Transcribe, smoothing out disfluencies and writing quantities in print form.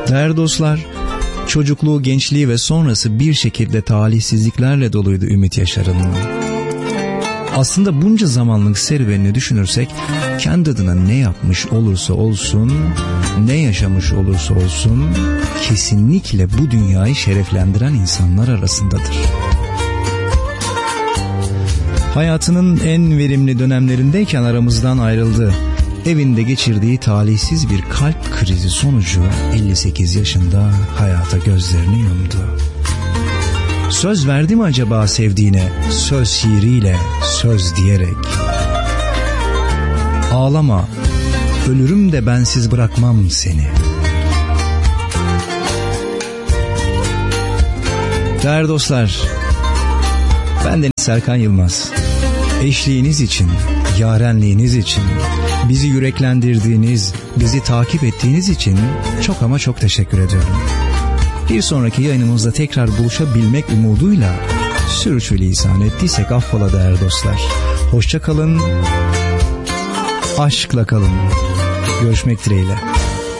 Değerli dostlar, çocukluğu, gençliği ve sonrası bir şekilde talihsizliklerle doluydu Ümit Yaşar'ın. Aslında bunca zamanlık serüvenini düşünürsek kendi adına ne yapmış olursa olsun, ne yaşamış olursa olsun kesinlikle bu dünyayı şereflendiren insanlar arasındadır. Hayatının en verimli dönemlerindeyken aramızdan ayrıldı. Evinde geçirdiği talihsiz bir kalp krizi sonucu 58 yaşında hayata gözlerini yumdu. Söz verdi mi acaba sevdiğine, söz şiiriyle, söz diyerek? Ağlama, ölürüm de bensiz bırakmam seni. Değerli dostlar, ben Deniz Serkan Yılmaz. Eşliğiniz için, yarenliğiniz için, bizi yüreklendirdiğiniz, bizi takip ettiğiniz için çok ama çok teşekkür ediyorum. Bir sonraki yayınımızda tekrar buluşabilmek umuduyla sürçülisan ettiysek affola değerli dostlar. Hoşça kalın, aşkla kalın. Görüşmek dileğiyle.